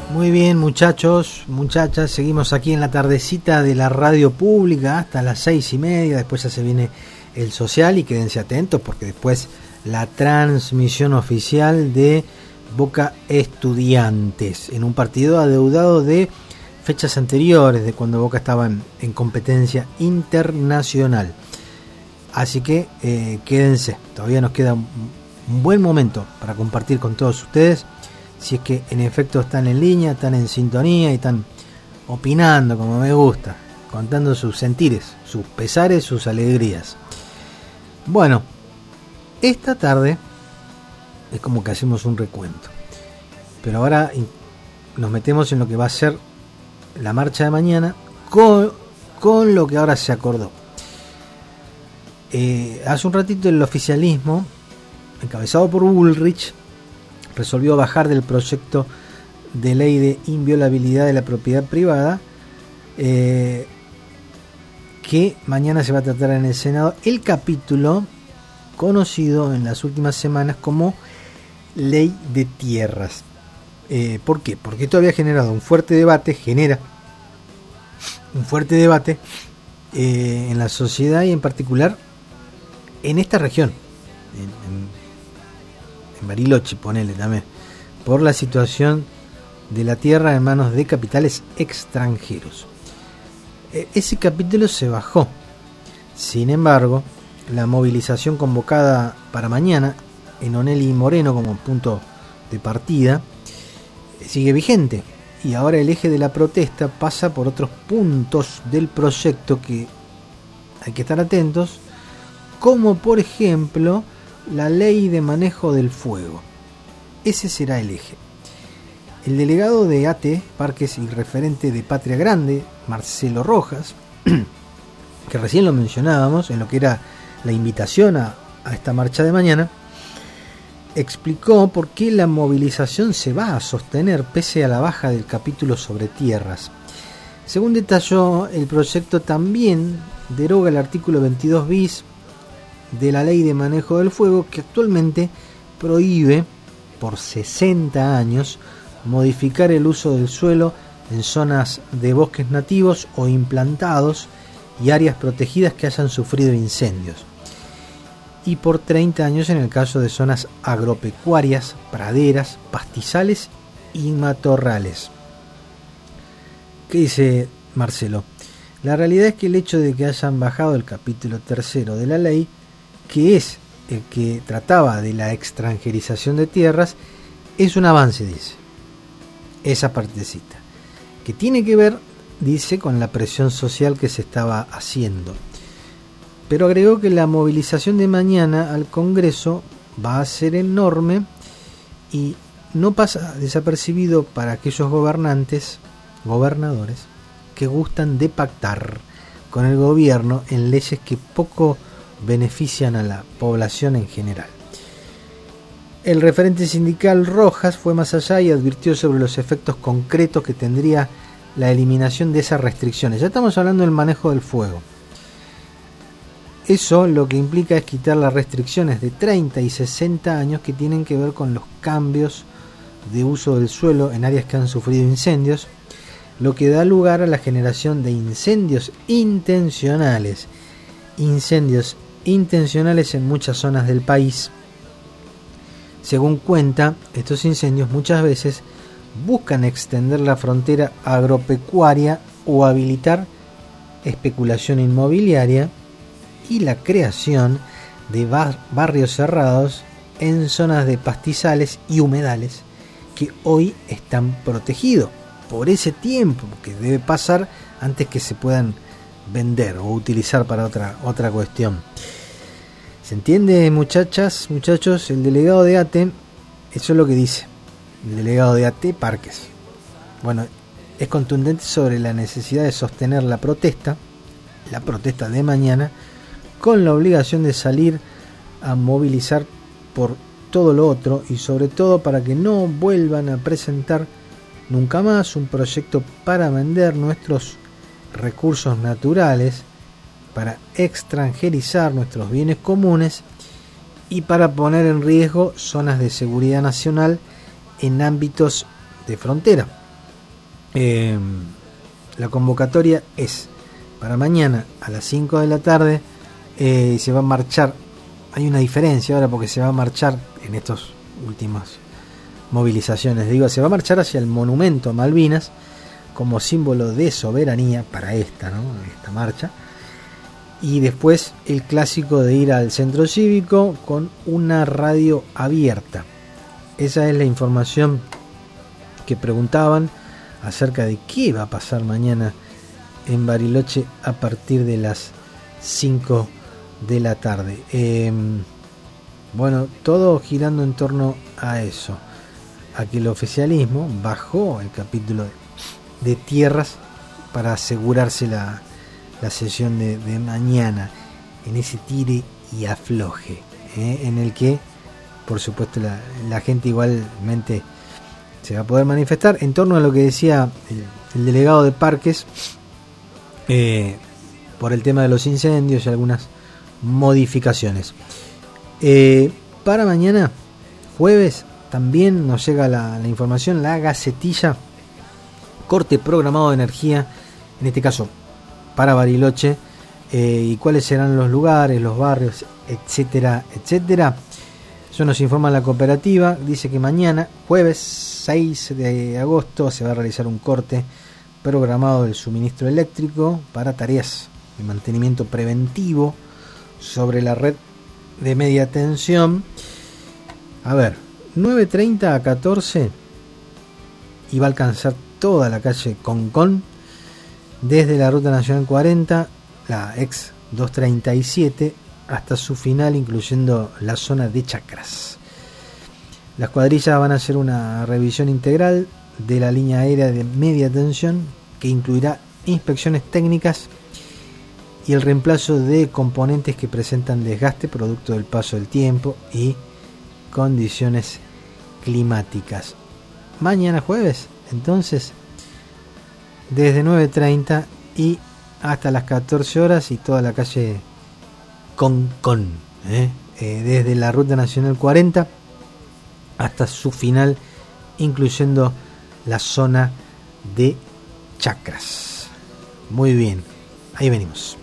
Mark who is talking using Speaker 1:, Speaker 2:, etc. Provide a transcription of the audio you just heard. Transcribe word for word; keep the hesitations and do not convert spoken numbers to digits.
Speaker 1: Muy bien, muchachos, muchachas, seguimos aquí en la tardecita de la radio pública hasta las seis y media. Después ya se viene el social y quédense atentos porque después la transmisión oficial de Boca Estudiantes en un partido adeudado de fechas anteriores, de cuando Boca estaba en, en competencia internacional. Así que eh, quédense, todavía nos queda un, un buen momento para compartir con todos ustedes. Si es que en efecto están en línea, están en sintonía y están opinando como me gusta, contando sus sentires, sus pesares, sus alegrías. Bueno, esta tarde es como que hacemos un recuento, pero ahora nos metemos en lo que va a ser la marcha de mañana con, con lo que ahora se acordó. Eh, hace un ratito el oficialismo, encabezado por Bullrich, resolvió bajar del proyecto de ley de inviolabilidad de la propiedad privada, eh, que mañana se va a tratar en el Senado, el capítulo conocido en las últimas semanas como Ley de Tierras. Eh, ¿Por qué? Porque esto había generado un fuerte debate, genera un fuerte debate eh, en la sociedad y en particular en esta región, en, en Bariloche, ponele también, por la situación de la tierra en manos de capitales extranjeros. E- ese capítulo se bajó. Sin embargo, la movilización convocada para mañana en Onelli Moreno como punto de partida sigue vigente, y ahora el eje de la protesta pasa por otros puntos del proyecto que hay que estar atentos, como por ejemplo la ley de manejo del fuego. Ese será el eje. El delegado de A T E, Parques y referente de Patria Grande, Marcelo Rojas, que recién lo mencionábamos en lo que era la invitación a, a esta marcha de mañana, explicó por qué la movilización se va a sostener pese a la baja del capítulo sobre tierras. Según detalló, el proyecto también deroga el artículo veintidós bis de la ley de manejo del fuego, que actualmente prohíbe por sesenta años modificar el uso del suelo en zonas de bosques nativos o implantados y áreas protegidas que hayan sufrido incendios, y por treinta años en el caso de zonas agropecuarias, praderas, pastizales y matorrales. ¿Qué dice Marcelo? La realidad es que el hecho de que hayan bajado el capítulo tercero de la ley, que es el que trataba de la extranjerización de tierras, es un avance, dice. Esa partecita, que tiene que ver, dice, con la presión social que se estaba haciendo. Pero agregó que la movilización de mañana al Congreso va a ser enorme y no pasa desapercibido para aquellos gobernantes, gobernadores, que gustan de pactar con el gobierno en leyes que poco benefician a la población en general. El referente sindical Rojas fue más allá y advirtió sobre los efectos concretos que tendría la eliminación de esas restricciones. Ya estamos hablando del manejo del fuego. Eso lo que implica es quitar las restricciones de treinta y sesenta años que tienen que ver con los cambios de uso del suelo en áreas que han sufrido incendios, lo que da lugar a la generación de incendios intencionales. Incendios intencionales en muchas zonas del país. Según cuenta, estos incendios muchas veces buscan extender la frontera agropecuaria o habilitar especulación inmobiliaria y la creación de bar- barrios cerrados en zonas de pastizales y humedales que hoy están protegidos por ese tiempo que debe pasar antes que se puedan vender o utilizar para otra, otra cuestión. ¿Se entiende, muchachas, muchachos? El delegado de A T E, eso es lo que dice el delegado de A T E, Parques. Bueno, es contundente sobre la necesidad de sostener la protesta, la protesta de mañana, con la obligación de salir a movilizar por todo lo otro y sobre todo para que no vuelvan a presentar nunca más un proyecto para vender nuestros recursos naturales, para extranjerizar nuestros bienes comunes y para poner en riesgo zonas de seguridad nacional en ámbitos de frontera. Eh, la convocatoria es para mañana a las cinco de la tarde. Eh, se va a marchar. Hay una diferencia ahora porque se va a marchar en estas últimas movilizaciones. Digo, se va a marchar hacia el monumento a Malvinas como símbolo de soberanía para esta, ¿no? Esta marcha. Y después el clásico de ir al centro cívico con una radio abierta. Esa es la información que preguntaban acerca de qué va a pasar mañana en Bariloche a partir de las cinco de la tarde. Eh, bueno, todo girando en torno a eso, a que el oficialismo bajó el capítulo de tierras para asegurarse la, la sesión de, de mañana, en ese tire y afloje, eh, en el que por supuesto la, la gente igualmente se va a poder manifestar en torno a lo que decía el, el delegado de Parques, eh, por el tema de los incendios y algunas modificaciones. Eh, para mañana, jueves, también nos llega la, la información, la Gacetilla, corte programado de energía, en este caso para Bariloche, eh, y cuáles serán los lugares, los barrios, etcétera, etcétera. Eso nos informa la cooperativa. Dice que mañana, jueves seis de agosto, se va a realizar un corte programado del suministro eléctrico para tareas de mantenimiento preventivo sobre la red de media tensión. A ver, nueve treinta a catorce y va a alcanzar toda la calle Concón desde la ruta nacional cuarenta, la ex doscientos treinta y siete, hasta su final, incluyendo la zona de Chacras. Las cuadrillas van a hacer una revisión integral de la línea aérea de media tensión que incluirá inspecciones técnicas y el reemplazo de componentes que presentan desgaste producto del paso del tiempo y condiciones climáticas. Mañana jueves, entonces, desde nueve treinta y hasta las catorce horas, y toda la calle Concón, ¿eh? Eh, desde la ruta nacional cuarenta hasta su final, incluyendo la zona de Chacras. Muy bien, ahí venimos.